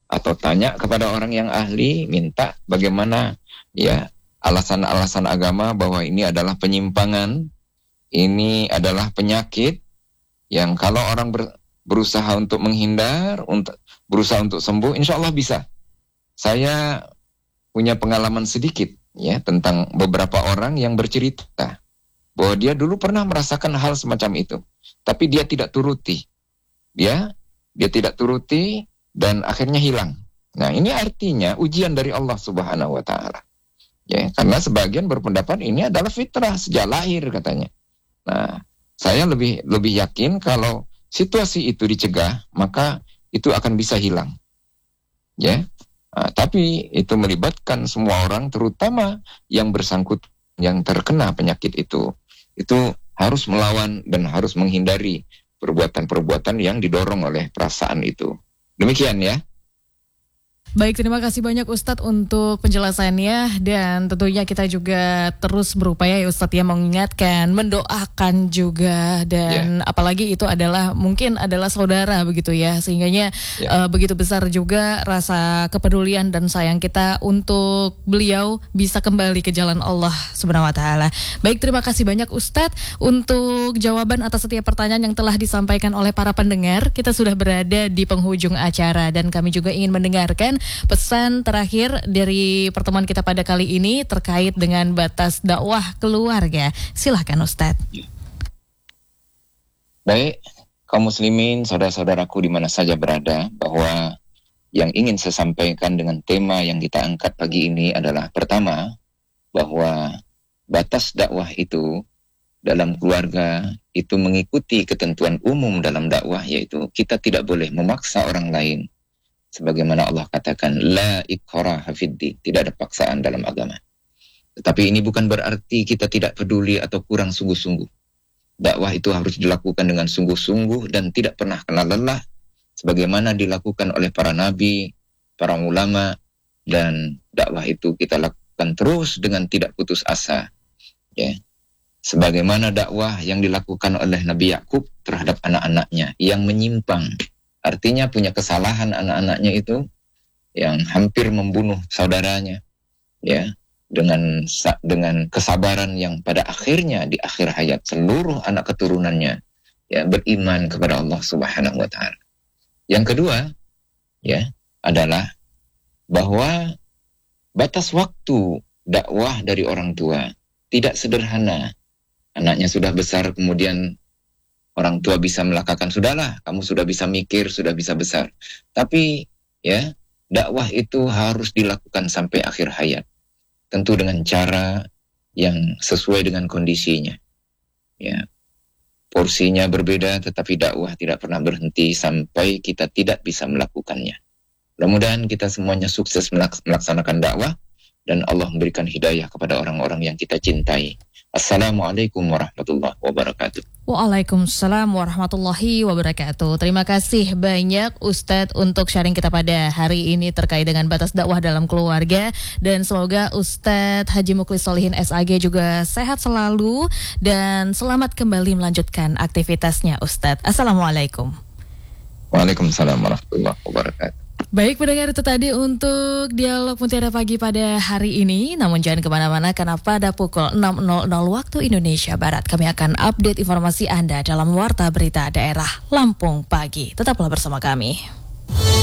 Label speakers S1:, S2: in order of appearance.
S1: atau tanya kepada orang yang ahli, minta bagaimana ya alasan-alasan agama bahwa ini adalah penyimpangan, ini adalah penyakit yang kalau orang berusaha untuk menghindar, berusaha untuk sembuh, insya Allah bisa. Saya punya pengalaman sedikit ya tentang beberapa orang yang bercerita bahwa dia dulu pernah merasakan hal semacam itu, tapi dia tidak turuti. Dia tidak turuti dan akhirnya hilang. Nah, ini artinya ujian dari Allah Subhanahu wa taala. Ya, karena sebagian berpendapat ini adalah fitrah sejak lahir katanya. Nah, saya lebih yakin kalau situasi itu dicegah, maka itu akan bisa hilang. Ya. Nah, tapi itu melibatkan semua orang, terutama yang bersangkutan, yang terkena penyakit itu harus melawan dan harus menghindari perbuatan-perbuatan yang didorong oleh perasaan itu. Demikian ya.
S2: Baik, terima kasih banyak Ustadz untuk penjelasannya, dan tentunya kita juga terus berupaya ya Ustadz ya mengingatkan, mendoakan juga, dan apalagi itu adalah mungkin adalah saudara begitu ya, sehingganya begitu besar juga rasa kepedulian dan sayang kita untuk beliau bisa kembali ke jalan Allah Subhanahu wa taala. Baik, terima kasih banyak Ustadz untuk jawaban atas setiap pertanyaan yang telah disampaikan oleh para pendengar. Kita sudah berada di penghujung acara dan kami juga ingin mendengarkan pesan terakhir dari pertemuan kita pada kali ini terkait dengan batas dakwah keluarga. Silahkan Ustadz.
S1: Baik, kaum muslimin, saudara-saudaraku di mana saja berada, bahwa yang ingin saya sampaikan dengan tema yang kita angkat pagi ini adalah pertama, bahwa batas dakwah itu dalam keluarga itu mengikuti ketentuan umum dalam dakwah, yaitu kita tidak boleh memaksa orang lain. Sebagaimana Allah katakan, la ikraha fiddin, tidak ada paksaan dalam agama. Tetapi ini bukan berarti kita tidak peduli atau kurang sungguh-sungguh. Dakwah itu harus dilakukan dengan sungguh-sungguh dan tidak pernah kena lelah, sebagaimana dilakukan oleh para nabi, para ulama, dan dakwah itu kita lakukan terus dengan tidak putus asa. Ya. Sebagaimana dakwah yang dilakukan oleh Nabi Yakub terhadap anak-anaknya yang menyimpang. Artinya punya kesalahan anak-anaknya itu yang hampir membunuh saudaranya, ya, dengan kesabaran yang pada akhirnya di akhir hayat seluruh anak keturunannya ya beriman kepada Allah Subhanahu wa taala. Yang kedua ya adalah bahwa batas waktu dakwah dari orang tua tidak sederhana. Anaknya sudah besar, kemudian orang tua bisa melakukan, sudahlah, kamu sudah bisa mikir, sudah bisa besar. Tapi ya, dakwah itu harus dilakukan sampai akhir hayat. Tentu dengan cara yang sesuai dengan kondisinya. Ya. Porsinya berbeda, tetapi dakwah tidak pernah berhenti sampai kita tidak bisa melakukannya. Mudah-mudahan kita semuanya sukses melaksanakan dakwah dan Allah memberikan hidayah kepada orang-orang yang kita cintai. Assalamualaikum warahmatullahi wabarakatuh.
S2: Waalaikumsalam warahmatullahi wabarakatuh. Terima kasih banyak Ustadz untuk sharing kita pada hari ini terkait dengan batas dakwah dalam keluarga. Dan semoga Ustadz Haji Mukhlis Sholihin SAG juga sehat selalu dan selamat kembali melanjutkan aktivitasnya Ustadz. Assalamualaikum.
S1: Waalaikumsalam warahmatullahi wabarakatuh.
S2: Baik pendengar, itu tadi untuk dialog Mutiara Pagi pada hari ini. Namun jangan kemana-mana karena pada pukul 6.00 waktu Indonesia Barat kami akan update informasi Anda dalam Warta Berita Daerah Lampung Pagi. Tetaplah bersama kami.